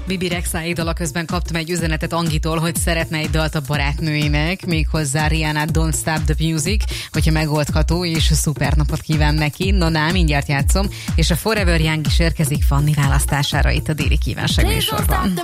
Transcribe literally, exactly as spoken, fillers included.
Bibi Rexha dala közben kaptam egy üzenetet Angitól, hogy szeretne egy dalt a barátnőinek, méghozzá Rihanna Don't Stop the Music, hogyha megoldható, és szuper napot kíván neki. No, na, mindjárt játszom, és a Forever Young is érkezik Fanni választására itt a Déli Kívánság műsorban.